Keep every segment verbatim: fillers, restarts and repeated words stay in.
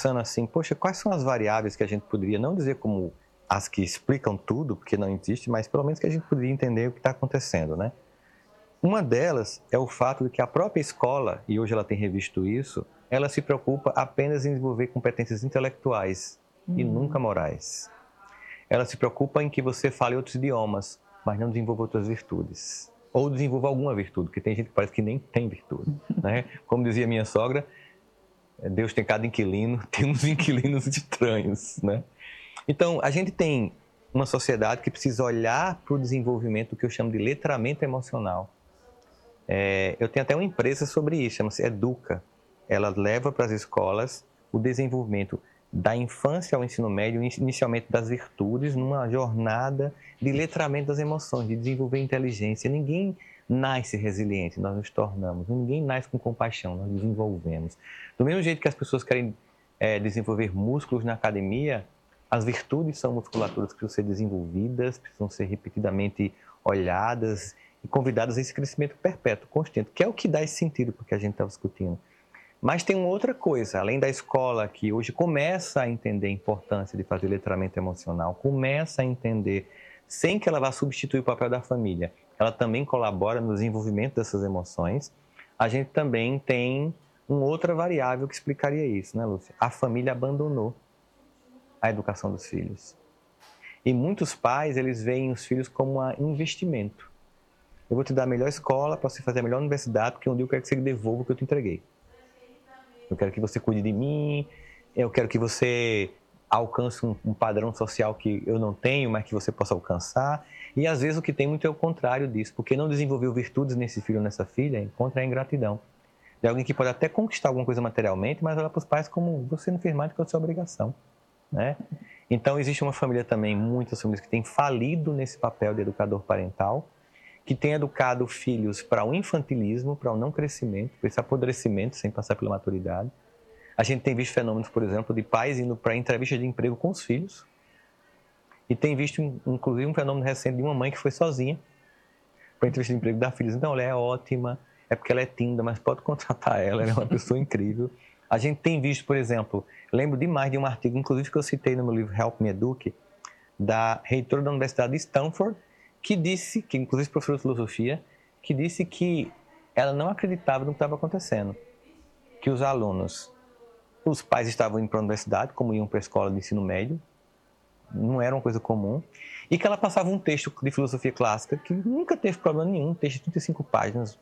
pensando assim, poxa, quais são as variáveis que a gente poderia, não dizer como as que explicam tudo, porque não existe, mas pelo menos que a gente poderia entender o que está acontecendo, né? Uma delas é o fato de que a própria escola, e hoje ela tem revisto isso, ela se preocupa apenas em desenvolver competências intelectuais hum. e nunca morais. Ela se preocupa em que você fale outros idiomas, mas não desenvolva outras virtudes. Ou desenvolva alguma virtude, porque tem gente que parece que nem tem virtude, né? Como dizia minha sogra, Deus tem cada inquilino, tem uns inquilinos estranhos, né? Então, a gente tem uma sociedade que precisa olhar para o desenvolvimento que eu chamo de letramento emocional. É, eu tenho até uma empresa sobre isso, chama-se Educa. Ela leva para as escolas o desenvolvimento da infância ao ensino médio, inicialmente das virtudes, numa jornada de letramento das emoções, de desenvolver inteligência. Ninguém nasce resiliente, nós nos tornamos. Ninguém nasce com compaixão, nós desenvolvemos. Do mesmo jeito que as pessoas querem é, desenvolver músculos na academia, as virtudes são musculaturas que precisam ser desenvolvidas, precisam ser repetidamente olhadas e convidadas a esse crescimento perpétuo, constante, que é o que dá esse sentido para o que a gente estava discutindo. Mas tem uma outra coisa, além da escola que hoje começa a entender a importância de fazer letramento emocional, começa a entender, sem que ela vá substituir o papel da família, ela também colabora no desenvolvimento dessas emoções, a gente também tem uma outra variável que explicaria isso, né, Lúcia? A família abandonou a educação dos filhos. E muitos pais, eles veem os filhos como um investimento. Eu vou te dar a melhor escola para você fazer a melhor universidade, porque um dia eu quero que você devolva o que eu te entreguei. Eu quero que você cuide de mim, eu quero que você alcance um, um padrão social que eu não tenho, mas que você possa alcançar. E às vezes o que tem muito é o contrário disso, porque não desenvolveu virtudes nesse filho ou nessa filha, encontra a ingratidão. De alguém que pode até conquistar alguma coisa materialmente, mas olha para os pais como você não fez mais do que a sua obrigação, né? Então existe uma família também, muitas famílias que têm falido nesse papel de educador parental, que tem educado filhos para o infantilismo, para o não crescimento, para esse apodrecimento sem passar pela maturidade. A gente tem visto fenômenos, por exemplo, de pais indo para entrevistas de emprego com os filhos. E tem visto, inclusive, um fenômeno recente de uma mãe que foi sozinha para a entrevista de emprego da filha. Então, ela é ótima, é porque ela é tímida, mas pode contratar ela, ela é uma pessoa incrível. A gente tem visto, por exemplo, lembro demais de um artigo, inclusive que eu citei no meu livro Help Me Eduque, da reitora da Universidade de Stanford, que disse, que inclusive professora de filosofia, que disse que ela não acreditava no que estava acontecendo. Que os alunos, os pais estavam indo para a universidade, como iam para a escola de ensino médio, não era uma coisa comum, e que ela passava um texto de filosofia clássica, que nunca teve problema nenhum, um texto de trinta e cinco páginas,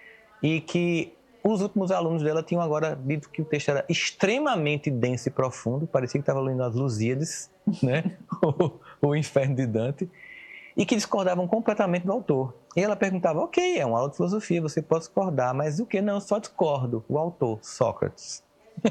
e que os últimos alunos dela tinham agora dito que o texto era extremamente denso e profundo, parecia que estava lendo as Lusíadas, né? o, o Inferno de Dante, e que discordavam completamente do autor. E ela perguntava, ok, é uma aula de filosofia, você pode discordar, mas o que? Não, eu só discordo. O autor, Sócrates.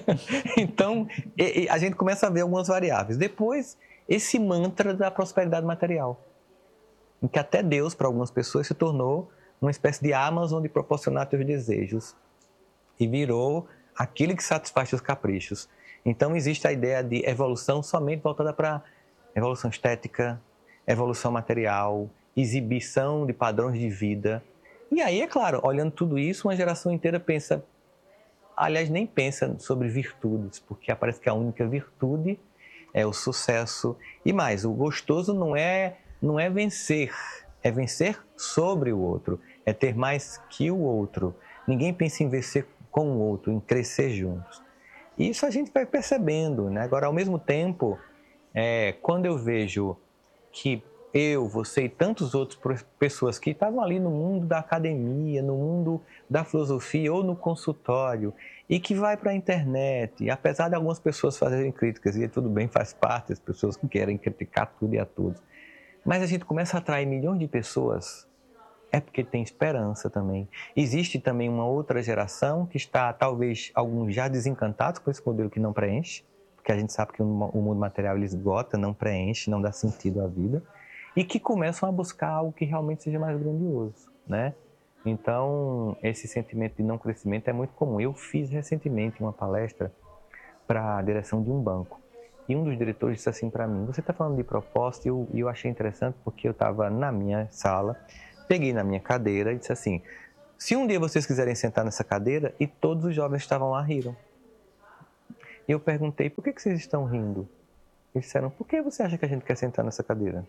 Então, e, e a gente começa a ver algumas variáveis. Depois, esse mantra da prosperidade material, em que até Deus, para algumas pessoas, se tornou uma espécie de Amazon de proporcionar teus desejos e virou aquele que satisfaz teus caprichos. Então, existe a ideia de evolução somente voltada para evolução estética, evolução material, exibição de padrões de vida. E aí, é claro, olhando tudo isso, uma geração inteira pensa, aliás, nem pensa sobre virtudes, porque parece que a única virtude é o sucesso. E mais, o gostoso não é, não é vencer, é vencer sobre o outro, é ter mais que o outro. Ninguém pensa em vencer com o outro, em crescer juntos. E isso a gente vai percebendo, né? Agora, ao mesmo tempo, é, quando eu vejo que eu, você e tantas outras pessoas que estavam ali no mundo da academia, no mundo da filosofia ou no consultório e que vai para a internet, e apesar de algumas pessoas fazerem críticas, e tudo bem, faz parte, as pessoas que querem criticar tudo e a todos, mas a gente começa a atrair milhões de pessoas, é porque tem esperança também. Existe também uma outra geração que está, talvez, alguns já desencantados com esse modelo que não preenche, porque a gente sabe que o mundo material ele esgota, não preenche, não dá sentido à vida, e que começam a buscar algo que realmente seja mais grandioso, né? Então, esse sentimento de não crescimento é muito comum. Eu fiz recentemente uma palestra para a direção de um banco, e um dos diretores disse assim para mim, você está falando de propósito, e eu, eu achei interessante porque eu estava na minha sala, peguei na minha cadeira e disse assim, se um dia vocês quiserem sentar nessa cadeira, e todos os jovens estavam lá riram. E eu perguntei, por que, que vocês estão rindo? Eles disseram, por que você acha que a gente quer sentar nessa cadeira?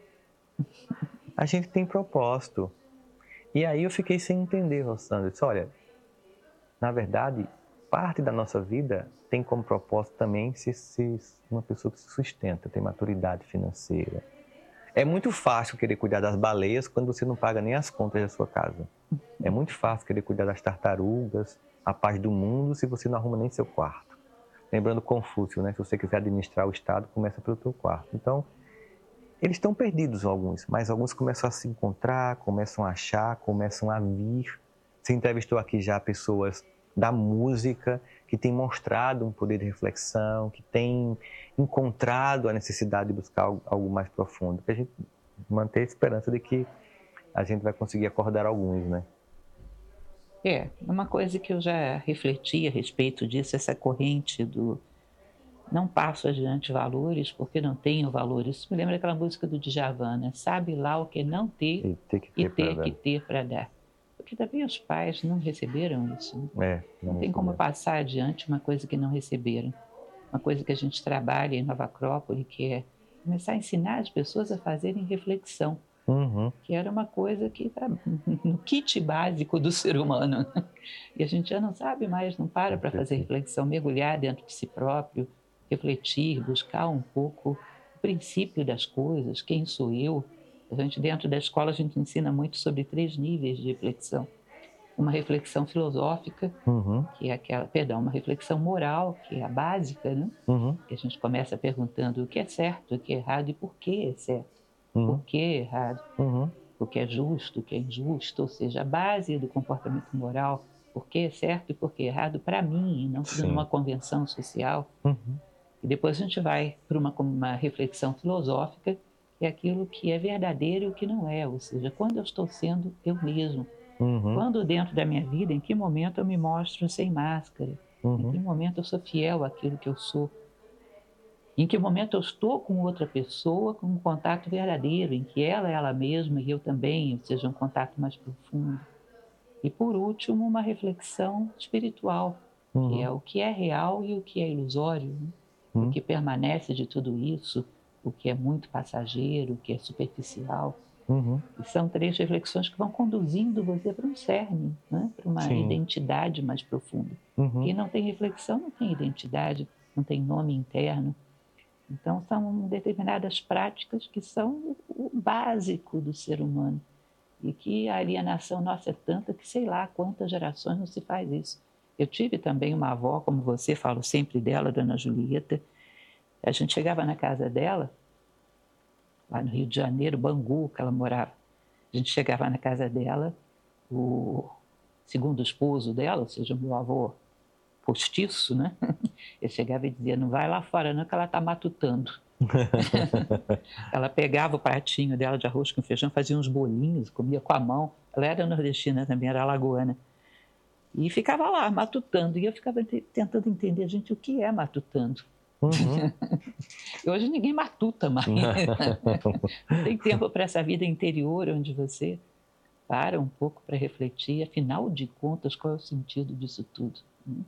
A gente tem propósito. E aí eu fiquei sem entender, Rossandra. Eu disse, olha, na verdade, parte da nossa vida tem como propósito também ser, ser uma pessoa que se sustenta, tem maturidade financeira. É muito fácil querer cuidar das baleias quando você não paga nem as contas da sua casa. É muito fácil querer cuidar das tartarugas, a paz do mundo, se você não arruma nem seu quarto. Lembrando Confúcio, né? Se você quiser administrar o Estado, começa pelo teu quarto. Então, eles estão perdidos alguns, mas alguns começam a se encontrar, começam a achar, começam a vir. Você entrevistou aqui já pessoas da música que têm mostrado um poder de reflexão, que têm encontrado a necessidade de buscar algo, algo mais profundo. Que a gente manter a esperança de que a gente vai conseguir acordar alguns, né? É, uma coisa que eu já refleti a respeito disso, essa corrente do não passo adiante valores porque não tenho valores. Isso me lembra daquela música do Djavan, né? Sabe lá o que não ter E ter que e ter, ter para que dar. ter para dar. Porque também os pais não receberam isso. Né? É, não não tem como receberam. passar adiante uma coisa que não receberam. Uma coisa que a gente trabalha em Nova Acrópole, que é começar a ensinar as pessoas a fazerem reflexão. Uhum. Que era uma coisa que está no kit básico do ser humano. E a gente já não sabe mais, não para para fazer reflexão, mergulhar dentro de si próprio, refletir, buscar um pouco o princípio das coisas, quem sou eu. A gente, dentro da escola, a gente ensina muito sobre três níveis de reflexão. Uma reflexão filosófica, Uhum. que é aquela, perdão, uma reflexão moral, que é a básica, né? Uhum. Que a gente começa perguntando o que é certo, o que é errado e por que é certo. Uhum. Por que é errado, Uhum. o que é justo, o que é injusto, ou seja, a base do comportamento moral, por que é certo e por que é errado para mim, e não tudo numa convenção social. Uhum. E depois a gente vai para uma, uma reflexão filosófica, que é aquilo que é verdadeiro e o que não é, ou seja, quando eu estou sendo eu mesmo. Uhum. Quando dentro da minha vida, em que momento eu me mostro sem máscara, Uhum. em que momento eu sou fiel àquilo que eu sou. Em que momento eu estou com outra pessoa, com um contato verdadeiro, em que ela é ela mesma e eu também, ou seja, um contato mais profundo. E, por último, uma reflexão espiritual, Uhum. que é o que é real e o que é ilusório, né? Uhum. O que permanece de tudo isso, o que é muito passageiro, o que é superficial. Uhum. E são três reflexões que vão conduzindo você para um cerne, né? Para uma Sim. identidade mais profunda. Uhum. Quem não tem reflexão não tem identidade, não tem nome interno. Então, são determinadas práticas que são o básico do ser humano. E que a alienação nossa é tanta que sei lá quantas gerações não se faz isso. Eu tive também uma avó, como você, falo sempre dela, Dona Julieta. A gente chegava na casa dela, lá no Rio de Janeiro, Bangu, que ela morava. A gente chegava na casa dela, o segundo esposo dela, ou seja, o meu avô postiço, né? Eu chegava e dizia, não vai lá fora não, que ela está matutando. Ela pegava o pratinho dela de arroz com feijão, fazia uns bolinhos, comia com a mão. Ela era nordestina também, era alagoana. E ficava lá, matutando. E eu ficava tentando entender, gente, o que é matutando? Uhum. E hoje ninguém matuta mais. Não tem tempo para essa vida interior, onde você para um pouco para refletir, afinal de contas, qual é o sentido disso tudo?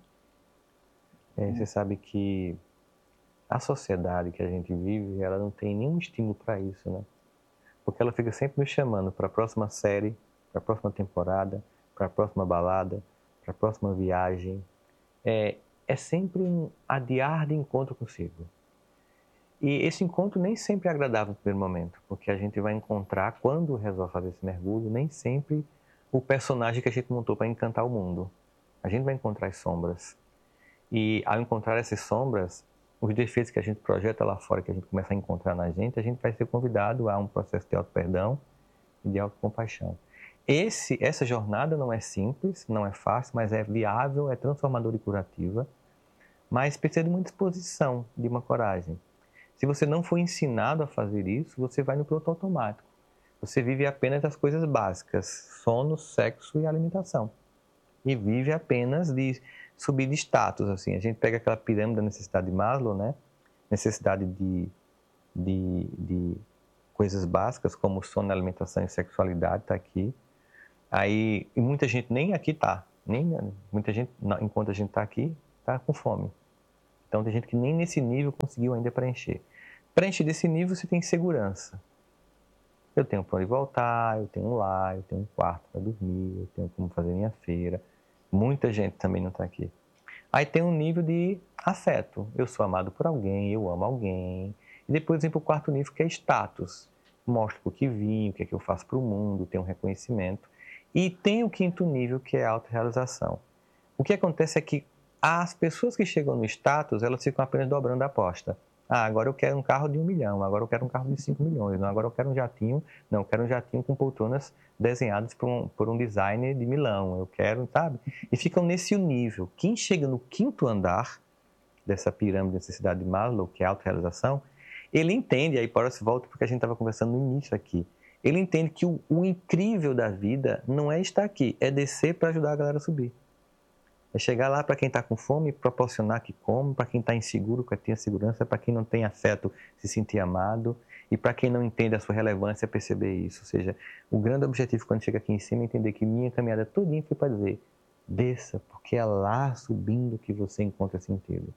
É, você sabe que a sociedade que a gente vive, ela não tem nenhum estímulo para isso, né? Porque ela fica sempre nos chamando para a próxima série, para a próxima temporada, para a próxima balada, para a próxima viagem. É, é sempre um adiar de encontro consigo. E esse encontro nem sempre é agradável no primeiro momento, porque a gente vai encontrar, quando resolve fazer esse mergulho, nem sempre o personagem que a gente montou para encantar o mundo. A gente vai encontrar as sombras. E ao encontrar essas sombras, os defeitos que a gente projeta lá fora, que a gente começa a encontrar na gente, a gente vai ser convidado a um processo de auto-perdão e de autocompaixão. Esse, essa jornada não é simples, não é fácil, mas é viável, é transformadora e curativa, mas precisa de uma disposição, de uma coragem. Se você não for ensinado a fazer isso, você vai no piloto automático. Você vive apenas das coisas básicas, sono, sexo e alimentação. E vive apenas de subir de status, assim. A gente pega aquela pirâmide da necessidade de Maslow, né? Necessidade de, de, de coisas básicas, como sono, alimentação e sexualidade, está aqui. Aí, e muita gente nem aqui está. Nem, muita gente, enquanto a gente está aqui, está com fome. Então, tem gente que nem nesse nível conseguiu ainda preencher. Preencher desse nível, você tem segurança. Eu tenho para onde voltar, eu tenho um lar, eu tenho um quarto para dormir, eu tenho como fazer minha feira. Muita gente também não está aqui. Aí tem um nível de afeto. Eu sou amado por alguém, eu amo alguém. E depois vem para o quarto nível, que é status. Mostro o que vim, o que é que eu faço para o mundo, tenho um reconhecimento. E tem o quinto nível, que é a autorrealização. O que acontece é que as pessoas que chegam no status, elas ficam apenas dobrando a aposta. Ah, agora eu quero um carro de um milhão, agora eu quero um carro de cinco milhões, não, agora eu quero um jatinho, não, eu quero um jatinho com poltronas desenhadas por um, por um designer de Milão, eu quero, sabe? E ficam nesse nível. Quem chega no quinto andar dessa pirâmide de necessidade de Maslow, que é a autorrealização, ele entende, aí para se volta porque a gente estava conversando no início aqui, ele entende que o, o incrível da vida não é estar aqui, é descer para ajudar a galera a subir. É chegar lá para quem está com fome, proporcionar que come, para quem está inseguro, que tenha segurança, para quem não tem afeto, se sentir amado, e para quem não entende a sua relevância, perceber isso. Ou seja, o grande objetivo quando chega aqui em cima é entender que minha caminhada todinha foi para dizer, desça, porque é lá subindo que você encontra sentido.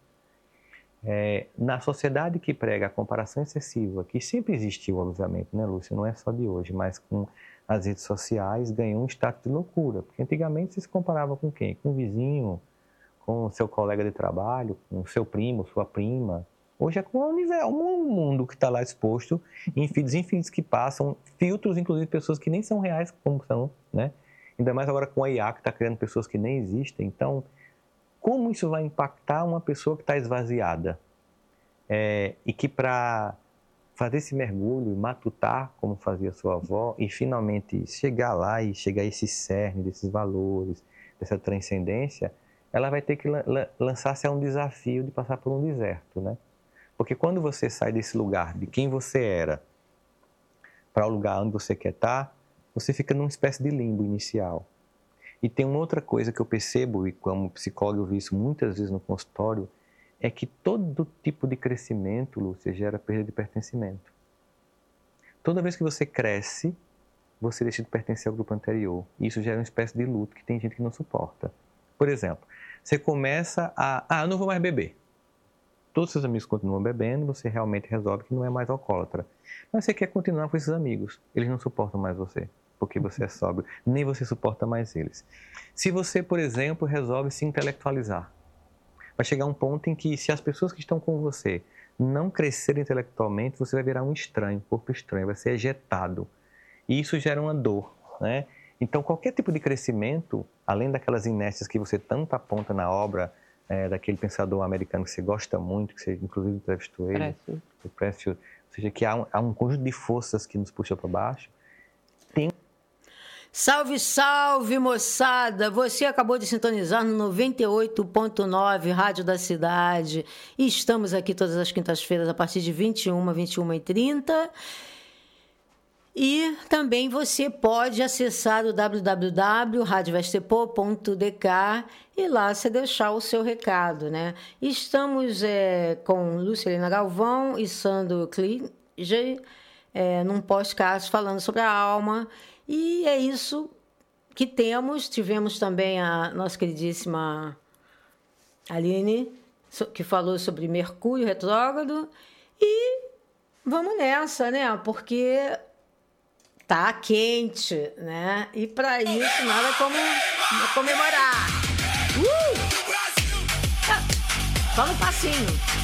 É, na sociedade que prega a comparação excessiva, que sempre existiu, obviamente, né, Lúcia? Não é só de hoje, mas com as redes sociais ganhou um status de loucura. Porque antigamente você se comparava com quem? Com o vizinho, com o seu colega de trabalho, com o seu primo, sua prima. Hoje é com o universo, um mundo que está lá exposto em feeds infinitos que passam, filtros, inclusive pessoas que nem são reais como são, né? Ainda mais agora com a I A que está criando pessoas que nem existem. Então, como isso vai impactar uma pessoa que está esvaziada? É, e que para fazer esse mergulho, matutar, como fazia sua avó, e finalmente chegar lá e chegar a esse cerne desses valores, dessa transcendência, ela vai ter que lançar-se a um desafio de passar por um deserto, né? Porque quando você sai desse lugar de quem você era para o lugar onde você quer estar, você fica numa espécie de limbo inicial. E tem uma outra coisa que eu percebo, e como psicólogo eu vi isso muitas vezes no consultório, é que todo tipo de crescimento, Lúcia, gera perda de pertencimento. Toda vez que você cresce, você deixa de pertencer ao grupo anterior. E isso gera uma espécie de luto que tem gente que não suporta. Por exemplo, você começa a... Ah, eu não vou mais beber. Todos os seus amigos continuam bebendo, você realmente resolve que não é mais alcoólatra. Mas você quer continuar com esses amigos. Eles não suportam mais você, porque você é sóbrio. Nem você suporta mais eles. Se você, por exemplo, resolve se intelectualizar, vai chegar um ponto em que, se as pessoas que estão com você não crescerem intelectualmente, você vai virar um estranho, um corpo estranho, vai ser ejetado. E isso gera uma dor, né? Então, qualquer tipo de crescimento, além daquelas inércias que você tanto aponta na obra é, daquele pensador americano que você gosta muito, que você inclusive entrevistou ele, o Pressfield, ou seja, que há um, há um conjunto de forças que nos puxa para baixo, tem... Salve, salve, moçada! Você acabou de sintonizar no noventa e oito ponto nove, Rádio da Cidade. E estamos aqui todas as quintas-feiras a partir de vinte e uma, vinte e uma e trinta. E também você pode acessar o w w w ponto rádio vestepô ponto d k e lá você deixar o seu recado, né? Estamos é, com Lucilena Galvão e Sandro Klige, é, num podcast falando sobre a alma. E é isso que temos. Tivemos também a nossa queridíssima Aline, que falou sobre Mercúrio retrógrado. E vamos nessa, né? Porque tá quente, né? E para isso, nada como comemorar. Uh! Só no passinho.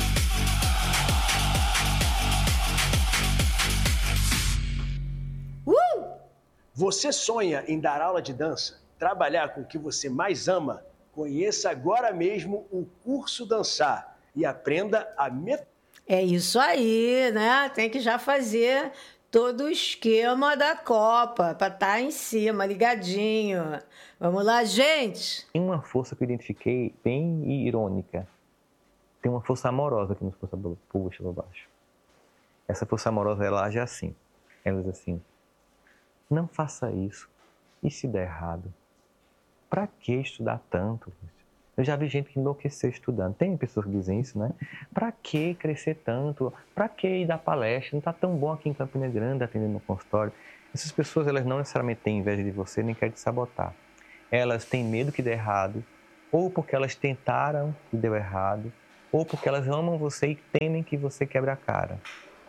Você sonha em dar aula de dança? Trabalhar com o que você mais ama? Conheça agora mesmo o curso Dançar e aprenda a... Met... É isso aí, né? Tem que já fazer todo o esquema da Copa para estar em cima, ligadinho. Vamos lá, gente? Tem uma força que eu identifiquei bem irônica. Tem uma força amorosa que nos puxa para baixo. Essa força amorosa, ela age assim. Ela diz assim: não faça isso. E se der errado? Para que estudar tanto? Eu já vi gente que enlouqueceu estudando. Tem pessoas que dizem isso, né? Para que crescer tanto? Para que ir dar palestra? Não está tão bom aqui em Campina Grande atendendo no consultório. Essas pessoas, elas não necessariamente têm inveja de você, nem querem te sabotar. Elas têm medo que dê errado, ou porque elas tentaram e deu errado, ou porque elas amam você e temem que você quebre a cara.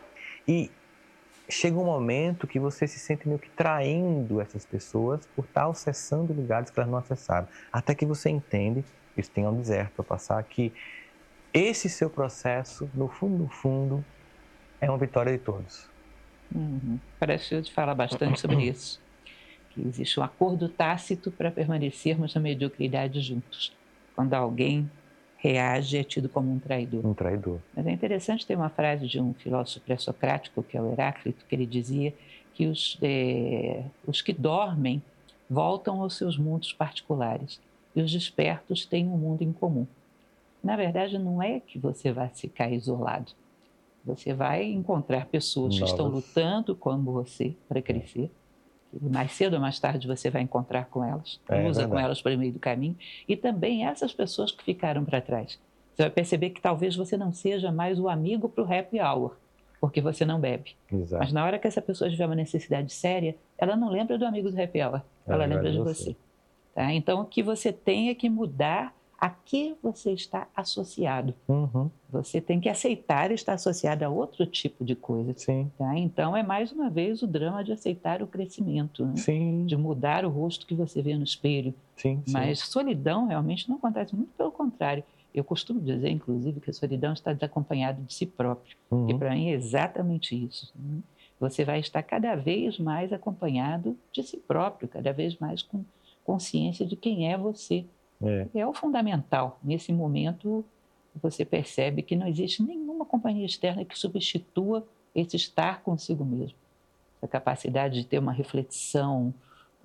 E chega um momento que você se sente meio que traindo essas pessoas por estar acessando lugares que elas não acessaram. Até que você entende, isso tem um deserto para passar, que esse seu processo, no fundo, no fundo, é uma vitória de todos. Uhum. Parece que eu te falar bastante sobre isso. Que existe um acordo tácito para permanecermos na mediocridade juntos. Quando alguém reage, é tido como um traidor. Um traidor. Mas é interessante ter uma frase de um filósofo pré-socrático, que é o Heráclito, que ele dizia que os, é, os que dormem voltam aos seus mundos particulares e os despertos têm um mundo em comum. Na verdade, não é que você vai ficar isolado. Você vai encontrar pessoas Novas. que estão lutando como você para crescer. E mais cedo ou mais tarde você vai encontrar com elas, é, usa é com elas pelo meio do caminho. E também essas pessoas que ficaram para trás. Você vai perceber que talvez você não seja mais o amigo para o happy hour, porque você não bebe. Exato. Mas na hora que essa pessoa tiver uma necessidade séria, ela não lembra do amigo do happy hour, ela, ela lembra de você. você. Tá? Então, o que você tem é que mudar a que você está associado. Uhum. Você tem que aceitar estar associado a outro tipo de coisa. Sim. Tá? Então, é mais uma vez o drama de aceitar o crescimento, né? Sim. De mudar o rosto que você vê no espelho. Sim, sim. Mas solidão realmente não acontece, muito pelo contrário. Eu costumo dizer, inclusive, que a solidão está desacompanhada de si próprio. Uhum. E para mim é exatamente isso. Né? Você vai estar cada vez mais acompanhado de si próprio, cada vez mais com consciência de quem é você. É. é o fundamental. Nesse momento, você percebe que não existe nenhuma companhia externa que substitua esse estar consigo mesmo. A capacidade de ter uma reflexão,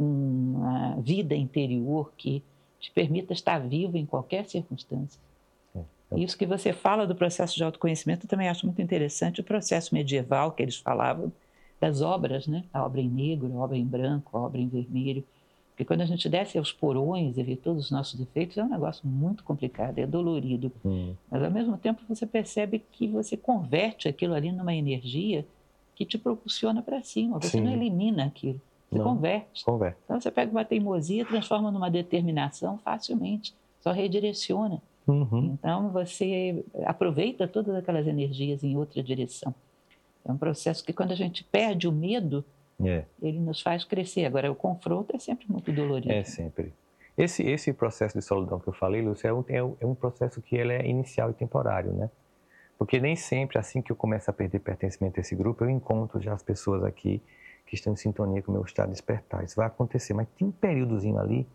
uma vida interior que te permita estar vivo em qualquer circunstância. É. Isso que você fala do processo de autoconhecimento, eu também acho muito interessante o processo medieval que eles falavam das obras, né? A obra em negro, a obra em branco, a obra em vermelho. Porque quando a gente desce aos porões e vê todos os nossos defeitos, é um negócio muito complicado, é dolorido. Hum. Mas, ao mesmo tempo, você percebe que você converte aquilo ali numa energia que te propulsiona para cima. Você Sim. não elimina aquilo, você não. converte. converte. Então, você pega uma teimosia e transforma numa determinação facilmente, só redireciona. Uhum. Então, você aproveita todas aquelas energias em outra direção. É um processo que, quando a gente perde o medo, É. ele nos faz crescer. Agora, o confronto é sempre muito dolorido. É sempre. Esse, esse processo de solidão que eu falei, Lúcia, é um, é um processo que ele é inicial e temporário, né? Porque nem sempre, assim que eu começo a perder pertencimento a esse grupo, eu encontro já as pessoas aqui que estão em sintonia com o meu estado de despertar. Isso vai acontecer, mas tem um períodozinho ali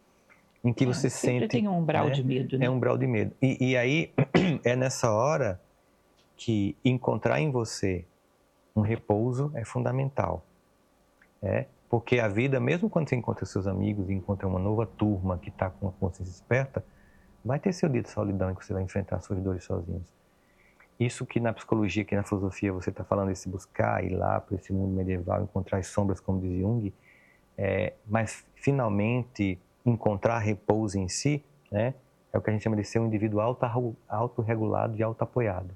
em que é, você sempre sente... tem um umbral né? de medo, né? É um umbral de medo. E, e aí, é nessa hora que encontrar em você um repouso é fundamental. É, porque a vida, mesmo quando você encontra seus amigos e encontra uma nova turma que está com uma consciência esperta, vai ter seu dia de solidão em que você vai enfrentar suas dores sozinhos. Isso que na psicologia, que na filosofia você está falando, esse buscar, ir lá para esse mundo medieval, encontrar as sombras, como diz Jung, é, mas finalmente encontrar repouso em si, né, é o que a gente chama de ser um indivíduo autorregulado e autoapoiado.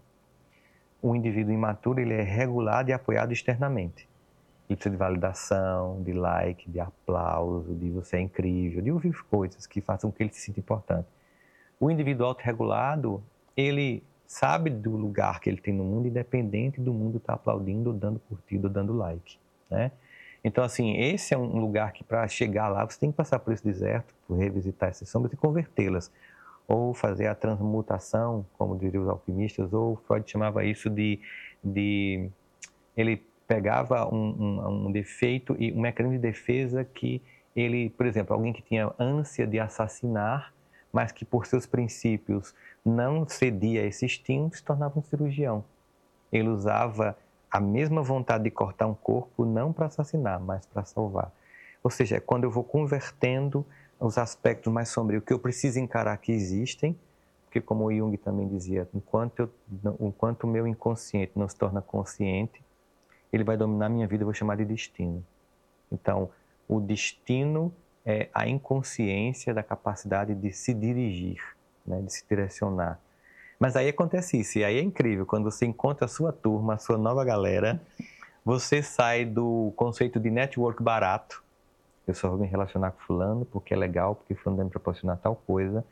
O indivíduo imaturo, ele é regulado e apoiado externamente. Ele precisa de validação, de like, de aplauso, de você é incrível, de ouvir coisas que façam com que ele se sinta importante. O indivíduo autorregulado, ele sabe do lugar que ele tem no mundo, independente do mundo estar aplaudindo, dando curtida, dando like, né? Então, assim, esse é um lugar que, para chegar lá, você tem que passar por esse deserto, por revisitar essas sombras e convertê-las. Ou fazer a transmutação, como diriam os alquimistas, ou Freud chamava isso de... de ele pegava um, um, um defeito e um mecanismo de defesa que ele, por exemplo, alguém que tinha ânsia de assassinar, mas que por seus princípios não cedia a esse instinto, se tornava um cirurgião. Ele usava a mesma vontade de cortar um corpo não para assassinar, mas para salvar. Ou seja, é quando eu vou convertendo os aspectos mais sombrios que eu preciso encarar que existem, porque como o Jung também dizia, enquanto, eu, enquanto o meu inconsciente não se torna consciente, ele vai dominar a minha vida, eu vou chamar de destino. Então, o destino é a inconsciência da capacidade de se dirigir, né, de se direcionar. Mas aí acontece isso, e aí é incrível, quando você encontra a sua turma, a sua nova galera, você sai do conceito de network barato, eu só vou me relacionar com fulano porque é legal, porque fulano vai me proporcionar tal coisa,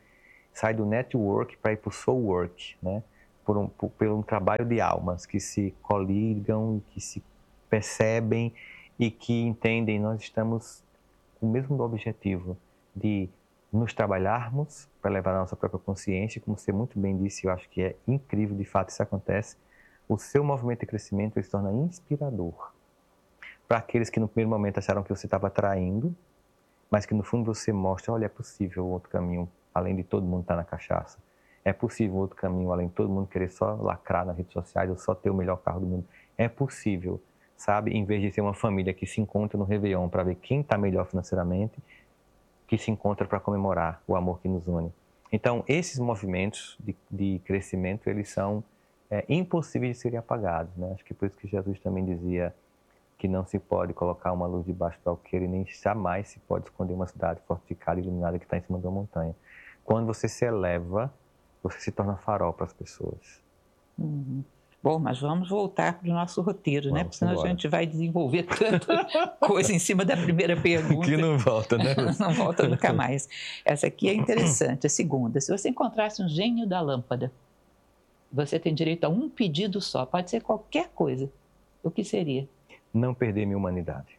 sai do network para ir para o soul work, né? Por um, por, por um trabalho de almas que se coligam, que se percebem e que entendem, nós estamos com o mesmo objetivo de nos trabalharmos para levar a nossa própria consciência, como você muito bem disse, eu acho que é incrível, de fato isso acontece, o seu movimento de crescimento ele se torna inspirador para aqueles que no primeiro momento acharam que você estava traindo, mas que no fundo você mostra, olha, é possível outro caminho, além de todo mundo estar na cachaça, é possível outro caminho, além de todo mundo querer só lacrar nas redes sociais ou só ter o melhor carro do mundo, é possível, sabe, em vez de ser uma família que se encontra no Réveillon para ver quem está melhor financeiramente, que se encontra para comemorar o amor que nos une. Então, esses movimentos de, de crescimento, eles são é, impossíveis de serem apagados, né? Acho que por isso que Jesus também dizia que não se pode colocar uma luz debaixo do alqueire, nem jamais se pode esconder uma cidade fortificada e iluminada que está em cima de uma montanha. Quando você se eleva, você se torna farol para as pessoas. Uhum. Bom, mas vamos voltar para o nosso roteiro, vamos, né? Porque senão embora. A gente vai desenvolver tanta coisa em cima da primeira pergunta. Que não volta, né? Não volta nunca mais. Essa aqui é interessante, a segunda. Se você encontrasse um gênio da lâmpada, você tem direito a um pedido só, pode ser qualquer coisa. O que seria? Não perder minha humanidade.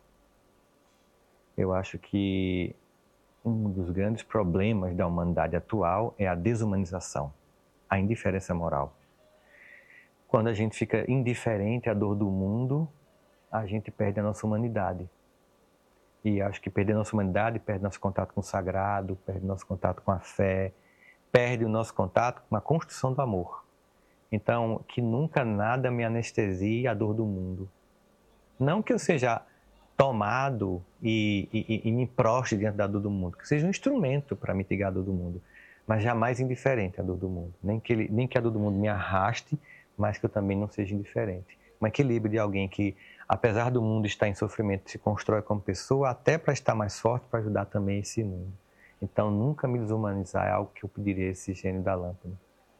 Eu acho que um dos grandes problemas da humanidade atual é a desumanização, a indiferença moral. Quando a gente fica indiferente à dor do mundo, a gente perde a nossa humanidade. E acho que perder a nossa humanidade, perde nosso contato com o sagrado, perde nosso contato com a fé, perde o nosso contato com a construção do amor. Então, que nunca nada me anestesie a dor do mundo. Não que eu seja tomado e, e, e me proste diante da dor do mundo, que seja um instrumento para mitigar a dor do mundo, mas jamais indiferente à dor do mundo. Nem que, ele, nem que a dor do mundo me arraste, mas que eu também não seja indiferente. Um equilíbrio de alguém que, apesar do mundo estar em sofrimento, se constrói como pessoa, até para estar mais forte, para ajudar também esse mundo. Então, nunca me desumanizar é algo que eu pediria a esse gênio da lâmpada.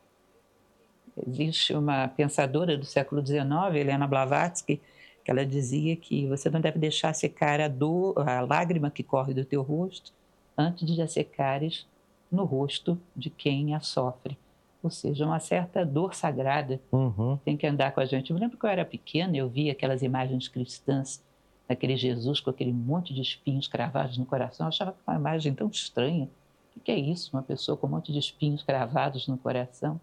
Existe uma pensadora do século dezenove, Helena Blavatsky, que ela dizia que você não deve deixar secar a dor, a lágrima que corre do teu rosto, antes de a secares no rosto de quem a sofre. Ou seja, uma certa dor sagrada uhum. tem que andar com a gente. Eu lembro que eu era pequena, eu via aquelas imagens cristãs, daquele Jesus com aquele monte de espinhos cravados no coração. Eu achava uma imagem tão estranha. O que é isso? Uma pessoa com um monte de espinhos cravados no coração?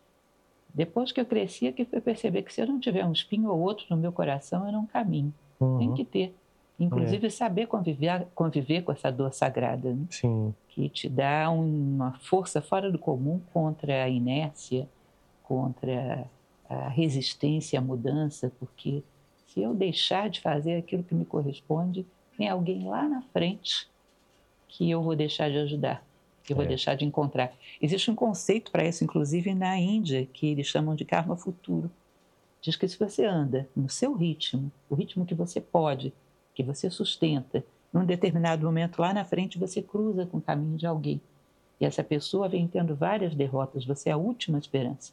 Depois que eu crescia, que fui perceber que se eu não tiver um espinho ou outro no meu coração, eu não caminho. Uhum. Tem que ter. Inclusive, é. saber conviver, conviver com essa dor sagrada, né? Sim. Que te dá uma força fora do comum contra a inércia, contra a resistência à mudança, porque se eu deixar de fazer aquilo que me corresponde, tem alguém lá na frente que eu vou deixar de ajudar, que eu vou é. deixar de encontrar. Existe um conceito para isso, inclusive na Índia, que eles chamam de karma futuro. Diz que se você anda no seu ritmo, o ritmo que você pode, que você sustenta, num determinado momento lá na frente você cruza com o caminho de alguém. E essa pessoa vem tendo várias derrotas, você é a última esperança.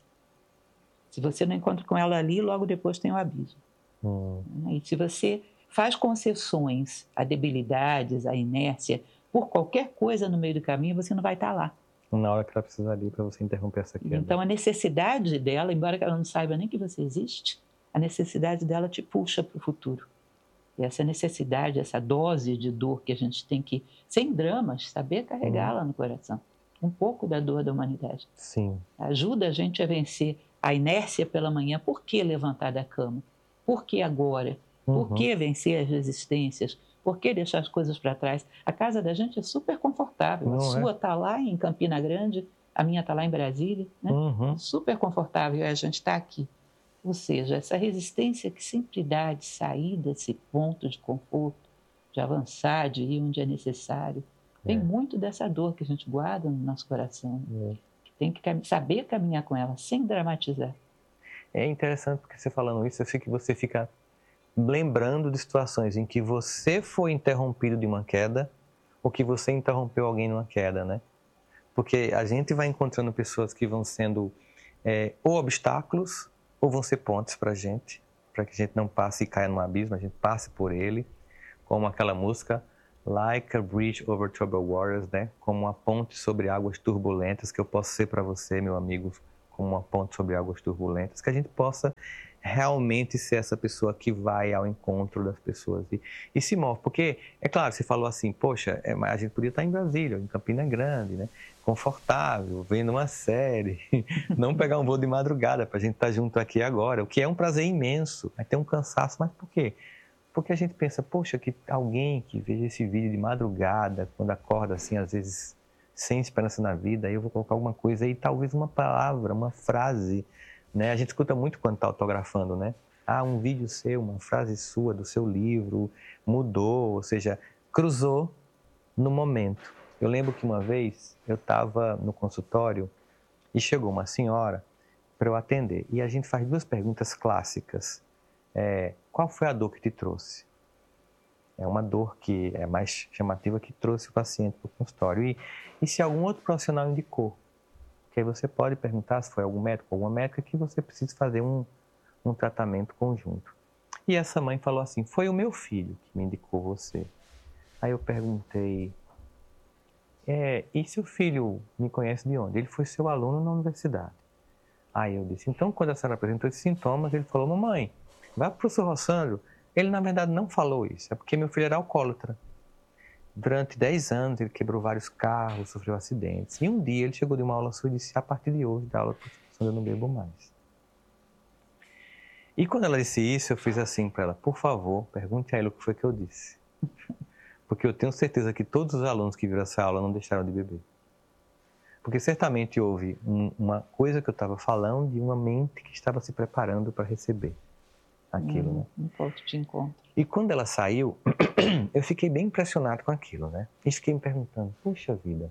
Se você não encontra com ela ali, logo depois tem o abismo. Hum. E se você faz concessões a debilidades, a inércia, por qualquer coisa no meio do caminho, você não vai estar lá. Na hora que ela precisaria para você interromper essa queda. Então a necessidade dela, embora ela não saiba nem que você existe, a necessidade dela te puxa para o futuro. E essa necessidade, essa dose de dor que a gente tem que, sem dramas, saber carregá-la hum. no coração. Um pouco da dor da humanidade. Sim. Ajuda a gente a vencer a inércia pela manhã. Por que levantar da cama? Por que agora? Por uhum. que vencer as resistências? Por que deixar as coisas para trás? A casa da gente é super confortável. Não a sua é? está lá em Campina Grande, a minha está lá em Brasília. Né? Uhum. Super confortável e a gente está aqui. Ou seja, essa resistência que sempre dá de sair desse ponto de conforto, de avançar, de ir onde é necessário, vem é. muito dessa dor que a gente guarda no nosso coração. É. Que tem que saber caminhar com ela, sem dramatizar. É interessante porque você falando isso, eu sei que você fica lembrando de situações em que você foi interrompido de uma queda ou que você interrompeu alguém numa queda, né? Porque a gente vai encontrando pessoas que vão sendo é, ou obstáculos ou vão ser pontes para a gente, para que a gente não passe e caia num abismo, a gente passe por ele, como aquela música, like a bridge over troubled waters, né? Como uma ponte sobre águas turbulentas, que eu posso ser para você, meu amigo, como uma ponte sobre águas turbulentas, que a gente possa realmente ser essa pessoa que vai ao encontro das pessoas e, e se move. Porque, é claro, você falou assim, poxa, é, a gente podia estar em Brasília, em Campina Grande, né? Confortável, vendo uma série, não pegar um voo de madrugada para a gente estar junto aqui agora, o que é um prazer imenso, vai ter um cansaço, mas por quê? Porque a gente pensa, poxa, que alguém que veja esse vídeo de madrugada, quando acorda assim, às vezes sem esperança na vida, aí eu vou colocar alguma coisa aí, talvez uma palavra, uma frase, né? A gente escuta muito quando está autografando, né? Ah, um vídeo seu, uma frase sua do seu livro, mudou, ou seja, cruzou no momento. Eu lembro que uma vez eu estava no consultório e chegou uma senhora para eu atender. E a gente faz duas perguntas clássicas. É, qual foi a dor que te trouxe? É uma dor que é mais chamativa que trouxe o paciente para o consultório. E, e se algum outro profissional indicou? Porque aí você pode perguntar se foi algum médico ou alguma médica que você precisa fazer um, um tratamento conjunto. E essa mãe falou assim, foi o meu filho que me indicou você. Aí eu perguntei, é, e seu filho me conhece de onde? Ele foi seu aluno na universidade. Aí eu disse, então quando a senhora apresentou esses sintomas, ele falou, mamãe, vai para o professor Rossandro. Ele, na verdade, não falou isso. É porque meu filho era alcoólatra. Durante dez anos, ele quebrou vários carros, sofreu acidentes. E um dia, ele chegou de uma aula sua e disse, a partir de hoje, da aula do professor Rossandro, eu não bebo mais. E quando ela disse isso, eu fiz assim para ela, por favor, pergunte a ele o que foi que eu disse. Porque eu tenho certeza que todos os alunos que viram essa aula não deixaram de beber. Porque certamente houve um, uma coisa que eu estava falando de uma mente que estava se preparando para receber aquilo, hum, né? Um ponto de encontro. E quando ela saiu, eu fiquei bem impressionado com aquilo, né? E fiquei me perguntando, puxa vida,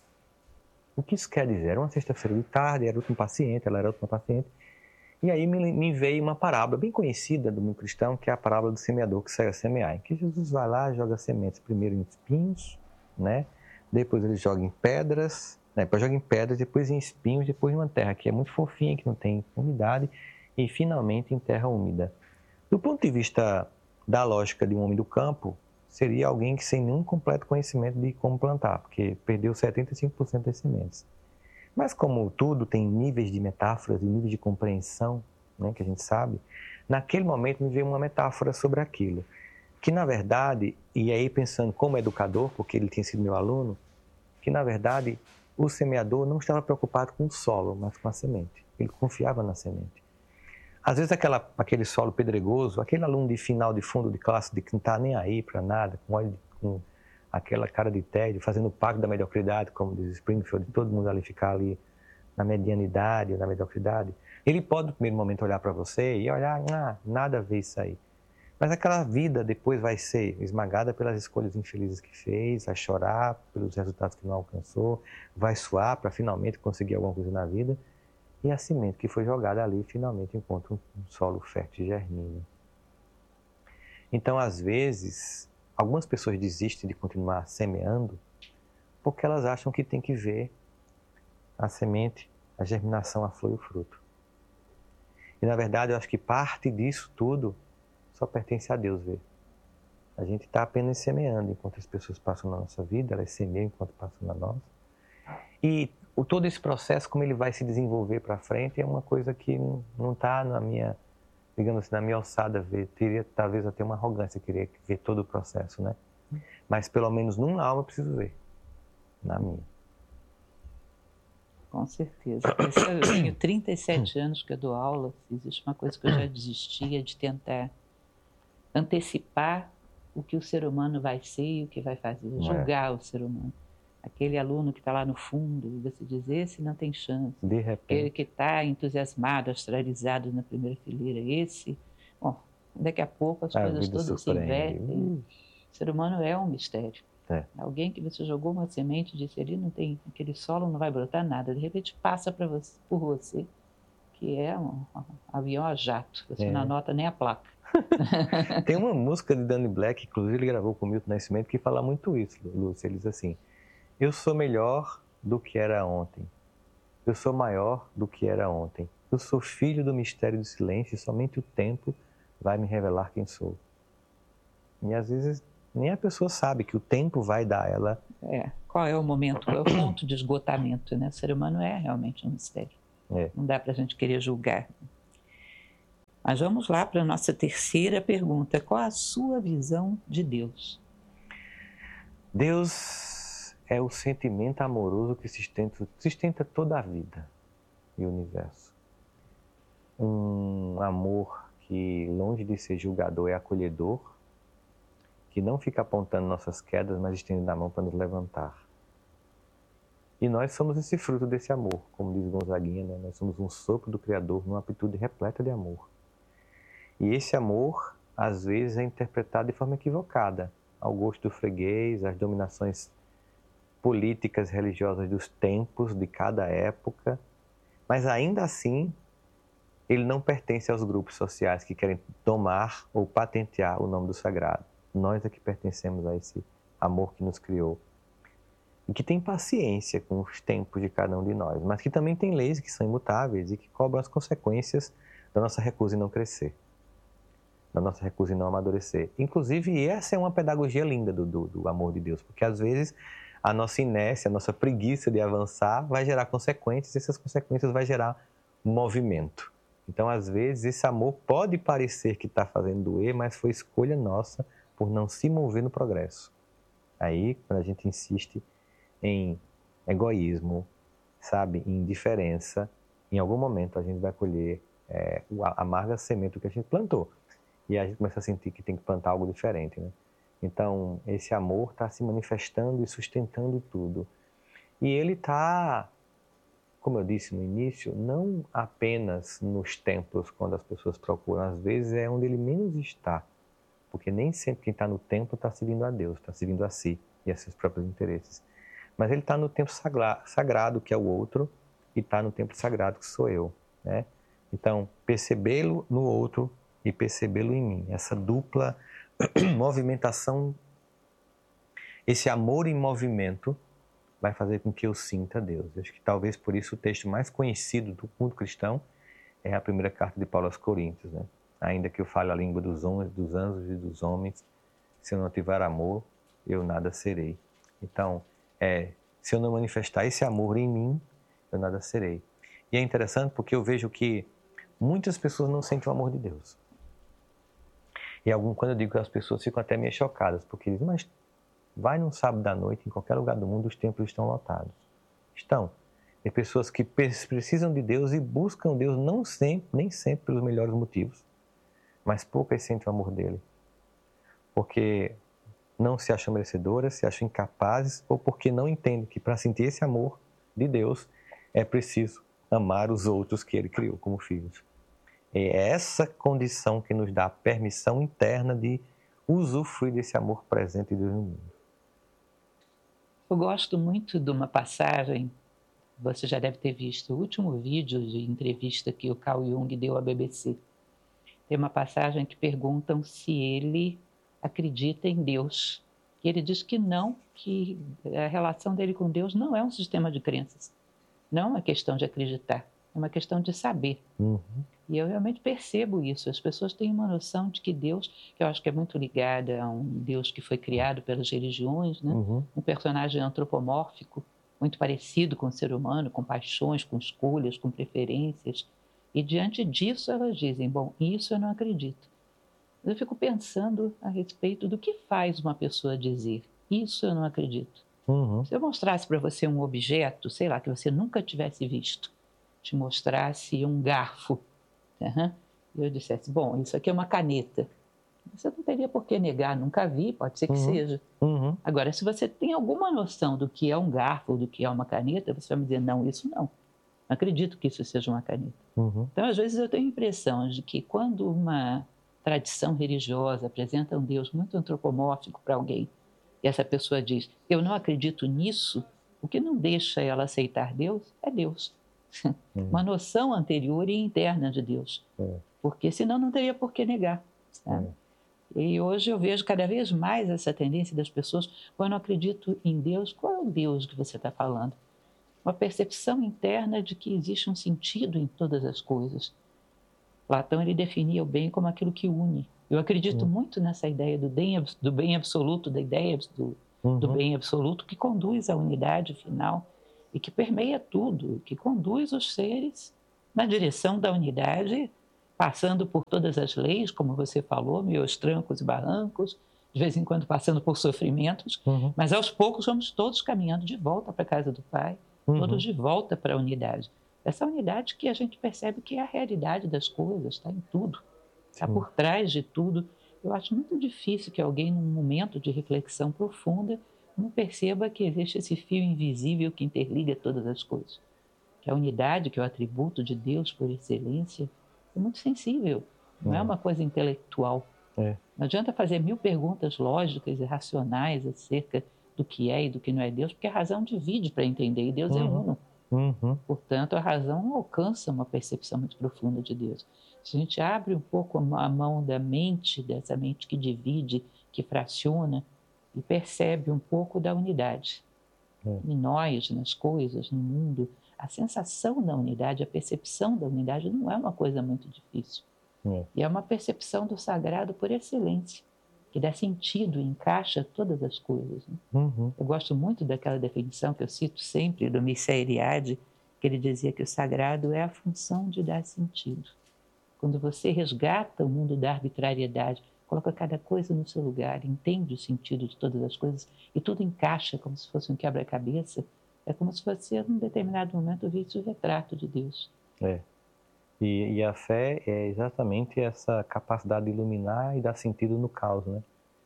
o que isso quer dizer? Era uma sexta-feira de tarde, era o último paciente, ela era a última paciente. E aí me, me veio uma parábola bem conhecida do mundo cristão, que é a parábola do semeador que saiu a semear. Em que Jesus vai lá, joga sementes primeiro em espinhos, né? Depois ele joga em pedras, né? Depois joga em pedras, depois em espinhos, depois em uma terra que é muito fofinha, que não tem umidade, e finalmente em terra úmida. Do ponto de vista da lógica de um homem do campo, seria alguém que sem nenhum completo conhecimento de como plantar, porque perdeu setenta e cinco por cento das sementes. Mas como tudo tem níveis de metáforas e níveis de compreensão, né, que a gente sabe, naquele momento me veio uma metáfora sobre aquilo. Que na verdade, e aí pensando como educador, porque ele tinha sido meu aluno, que na verdade o semeador não estava preocupado com o solo, mas com a semente. Ele confiava na semente. Às vezes aquela, aquele solo pedregoso, aquele aluno de final de fundo de classe de que não está nem aí para nada, com, olho, com aquela cara de tédio, fazendo o pacto da mediocridade, como diz Springfield, todo mundo ali ficar ali na medianidade, na mediocridade, ele pode no primeiro momento olhar para você e olhar, ah, nada a ver isso aí. Mas aquela vida depois vai ser esmagada pelas escolhas infelizes que fez, vai chorar pelos resultados que não alcançou, vai suar para finalmente conseguir alguma coisa na vida. E a semente que foi jogada ali finalmente encontra um solo fértil e germina. Então, às vezes, algumas pessoas desistem de continuar semeando porque elas acham que tem que ver a semente, a germinação, a flor e o fruto. E, na verdade, eu acho que parte disso tudo só pertence a Deus ver. A gente está apenas semeando enquanto as pessoas passam na nossa vida, elas semeiam enquanto passam na nossa. E o, todo esse processo, como ele vai se desenvolver para frente, é uma coisa que não está na minha, digamos assim, na minha alçada ver. Teria talvez até uma arrogância, querer ver todo o processo, né? Mas pelo menos numa alma eu preciso ver, na minha. Com certeza. Eu tenho trinta e sete anos que eu dou aula, existe uma coisa que eu já desistia de tentar antecipar o que o ser humano vai ser e o que vai fazer, julgar é. o ser humano. Aquele aluno que está lá no fundo, e você diz, esse não tem chance. De repente. Aquele que está entusiasmado, astralizado na primeira fileira, esse... Bom, daqui a pouco as a coisas todas se invertem. O ser humano é um mistério. É. Alguém que você jogou uma semente e disse, ali não tem, aquele solo não vai brotar nada. De repente passa pra você, por você, que é um, um avião a jato. Você é. não anota nem a placa. Tem uma música de Danny Black, inclusive ele gravou com o Milton Nascimento, que fala muito isso, Lúcia. Ele diz assim, eu sou melhor do que era ontem. Eu sou maior do que era ontem. Eu sou filho do mistério do silêncio e somente o tempo vai me revelar quem sou. E às vezes Nem a pessoa sabe que o tempo vai dar ela. É, qual é o momento, qual é o ponto de esgotamento, né? O ser humano é realmente um mistério. É. Não dá para a gente querer julgar. Mas vamos lá para a nossa terceira pergunta. Qual a sua visão de Deus? Deus é o sentimento amoroso que sustenta, sustenta toda a vida e o universo. Um amor que, longe de ser julgador, é acolhedor, que não fica apontando nossas quedas, mas estendendo a mão para nos levantar. E nós somos esse fruto desse amor, como diz Gonzaguinha, né? Nós somos um sopro do Criador numa aptitude repleta de amor. E esse amor, às vezes, é interpretado de forma equivocada, ao gosto do freguês, às dominações políticas, religiosas dos tempos, de cada época. Mas ainda assim, ele não pertence aos grupos sociais que querem tomar ou patentear o nome do sagrado. Nós é que pertencemos a esse amor que nos criou. E que tem paciência com os tempos de cada um de nós, mas que também tem leis que são imutáveis e que cobram as consequências da nossa recusa em não crescer, da nossa recusa em não amadurecer. Inclusive, essa é uma pedagogia linda do, do, do amor de Deus, porque às vezes a nossa inércia, a nossa preguiça de avançar vai gerar consequências, e essas consequências vai gerar movimento. Então, às vezes, esse amor pode parecer que está fazendo doer, mas foi escolha nossa por não se mover no progresso. Aí, quando a gente insiste em egoísmo, sabe, em indiferença, em algum momento a gente vai colher é, a amarga semente que a gente plantou. E a gente começa a sentir que tem que plantar algo diferente, né? Então, esse amor está se manifestando e sustentando tudo. E ele está, como eu disse no início, não apenas nos templos, quando as pessoas procuram, às vezes é onde ele menos está. Porque nem sempre quem está no templo está servindo a Deus, está servindo a si e a seus próprios interesses. Mas ele está no templo sagrado, que é o outro, e está no templo sagrado, que sou eu, né? Então, percebê-lo no outro e percebê-lo em mim. Essa dupla movimentação, esse amor em movimento, vai fazer com que eu sinta Deus. Eu acho que talvez por isso o texto mais conhecido do mundo cristão é a primeira carta de Paulo aos Coríntios, né? Ainda que eu fale a língua dos homens, dos anjos e dos homens, se eu não tiver amor, eu nada serei. Então, é, se eu não manifestar esse amor em mim, eu nada serei. E é interessante porque eu vejo que muitas pessoas não sentem o amor de Deus. E algum, quando eu digo que as pessoas ficam até meio chocadas, porque dizem, mas vai num sábado à noite, em qualquer lugar do mundo, os templos estão lotados. Estão. Tem pessoas que precisam de Deus e buscam Deus não sempre, nem sempre pelos melhores motivos, mas poucas sentem o amor dele. Porque não se acham merecedoras, se acham incapazes, ou porque não entendem que para sentir esse amor de Deus é preciso amar os outros que ele criou como filhos. É essa condição que nos dá a permissão interna de usufruir desse amor presente de Deus no mundo. Eu gosto muito de uma passagem, você já deve ter visto o último vídeo de entrevista que o Carl Jung deu à B B C. Tem uma passagem que perguntam se ele acredita em Deus. E ele diz que não, que a relação dele com Deus não é um sistema de crenças. Não é uma questão de acreditar, é uma questão de saber. Uhum. E eu realmente percebo isso. As pessoas têm uma noção de que Deus, que eu acho que é muito ligada a um Deus que foi criado pelas religiões, né? Uhum. Um personagem antropomórfico, muito parecido com o ser humano, com paixões, com escolhas, com preferências. E diante disso elas dizem, bom, isso eu não acredito. Eu fico pensando a respeito do que faz uma pessoa dizer, isso eu não acredito. Uhum. Se eu mostrasse para você um objeto, sei lá, que você nunca tivesse visto, te mostrasse um garfo, uhum, e eu dissesse, bom, isso aqui é uma caneta. Você não teria por que negar, nunca vi, pode ser que uhum. seja. Uhum. Agora, se você tem alguma noção do que é um garfo, do que é uma caneta, você vai me dizer, não, isso não. Não acredito que isso seja uma caneta. Uhum. Então, às vezes, eu tenho a impressão de que quando uma tradição religiosa apresenta um Deus muito antropomórfico para alguém, e essa pessoa diz, eu não acredito nisso, o que não deixa ela aceitar Deus é Deus. Uhum. Uma noção anterior e interna de Deus. Uhum. Porque senão não teria por que negar. Sabe? Uhum. E hoje eu vejo cada vez mais essa tendência das pessoas, eu não acredito em Deus, qual é o Deus que você está falando? Uma percepção interna de que existe um sentido em todas as coisas. Platão ele definia o bem como aquilo que une, Eu acredito Uhum. muito nessa ideia do bem, do bem absoluto, da ideia do, Uhum. do bem absoluto que conduz à unidade final e que permeia tudo, que conduz os seres na direção da unidade, passando por todas as leis, como você falou, meus trancos e barrancos, de vez em quando passando por sofrimentos, Uhum. mas aos poucos vamos todos caminhando de volta para a casa do Pai, Uhum. todos de volta para a unidade. Essa unidade que a gente percebe que é a realidade das coisas, está em tudo, está por trás de tudo. Eu acho muito difícil que alguém, num momento de reflexão profunda, não perceba que existe esse fio invisível que interliga todas as coisas. Que a unidade, que é o atributo de Deus por excelência, é muito sensível, não é, é uma coisa intelectual. É. Não adianta fazer mil perguntas lógicas e racionais acerca do que é e do que não é Deus, porque a razão divide para entender, e Deus uhum. é uno. Uhum. Portanto, a razão não alcança uma percepção muito profunda de Deus. Se a gente abre um pouco a mão da mente, dessa mente que divide, que fraciona, e percebe um pouco da unidade. É. Em nós, nas coisas, no mundo, a sensação da unidade, a percepção da unidade não é uma coisa muito difícil. É. E é uma percepção do sagrado por excelência, que dá sentido e encaixa todas as coisas. Né? Uhum. Eu gosto muito daquela definição que eu cito sempre, do Mircea Eliade, que ele dizia que o sagrado é a função de dar sentido. Quando você resgata o mundo da arbitrariedade, coloca cada coisa no seu lugar, entende o sentido de todas as coisas e tudo encaixa como se fosse um quebra-cabeça, é como se você, num determinado momento, visse o retrato de Deus. É. E, e a fé é exatamente essa capacidade de iluminar e dar sentido no caos, né?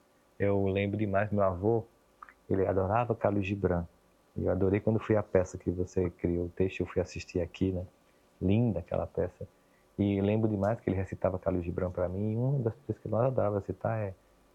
Eu lembro demais, meu avô, ele adorava Khalil Gibran. E eu adorei quando fui à peça que você criou, o texto, eu fui assistir aqui, né? Linda aquela peça. E lembro demais que ele recitava Khalil Gibran para mim, e uma das coisas que eu adorava recitar é,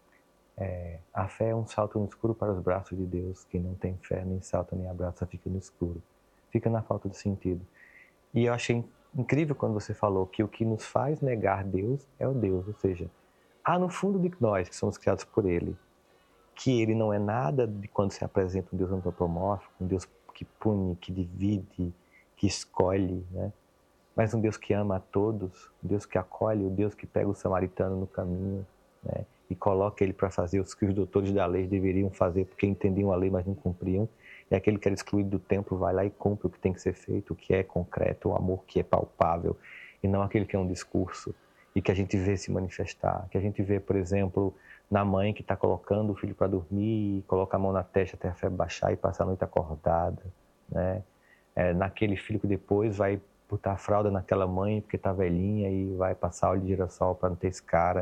é a fé é um salto no escuro para os braços de Deus, quem não tem fé nem salta nem abraça, fica no escuro. Fica na falta de sentido. E eu achei incrível quando você falou que o que nos faz negar Deus é o Deus, ou seja, há no fundo de nós, que somos criados por Ele, que Ele não é nada de quando se apresenta um Deus antropomórfico, um Deus que pune, que divide, que escolhe, né? Mas um Deus que ama a todos, um Deus que acolhe, um Deus que pega o samaritano no caminho, né? E coloca ele para fazer os que os doutores da lei deveriam fazer, porque entendiam a lei, mas não cumpriam. E aquele que era excluído do templo vai lá e cumpre o que tem que ser feito, o que é concreto, o amor que é palpável, e não aquele que é um discurso, e que a gente vê se manifestar. Que a gente vê, por exemplo, na mãe que está colocando o filho para dormir, e coloca a mão na testa até a febre baixar e passa a noite acordada, né? É, naquele filho que depois vai botar a fralda naquela mãe porque está velhinha e vai passar óleo de girassol para não ter esse cara.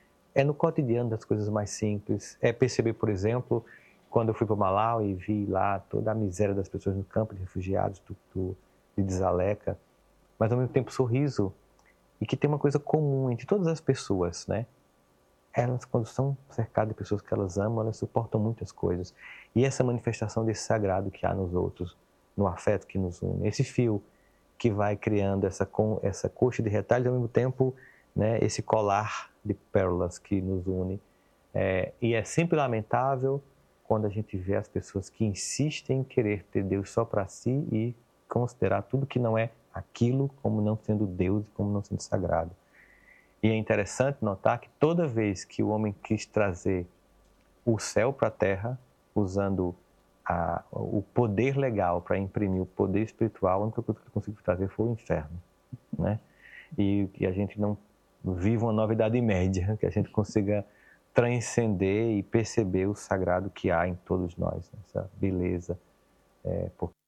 É no cotidiano das coisas mais simples. É perceber, por exemplo, quando eu fui para Malau e vi lá toda a miséria das pessoas no campo de refugiados do, do, de Desaleca, mas ao mesmo tempo sorriso, e que tem uma coisa comum entre todas as pessoas, né? Elas, quando são cercadas de pessoas que elas amam, elas suportam muitas coisas. E essa manifestação desse sagrado que há nos outros, no afeto que nos une, esse fio que vai criando essa, essa coxa de retalhos, ao mesmo tempo, né, esse colar de pérolas que nos une. É, e é sempre lamentável quando a gente vê as pessoas que insistem em querer ter Deus só para si e considerar tudo que não é aquilo como não sendo Deus e como não sendo sagrado. E é interessante notar que toda vez que o homem quis trazer o céu para a terra, usando A, o poder legal para imprimir o poder espiritual, a única coisa que eu consigo trazer foi o inferno, né? E que a gente não viva uma nova idade média, que a gente consiga transcender e perceber o sagrado que há em todos nós, essa beleza, é, porque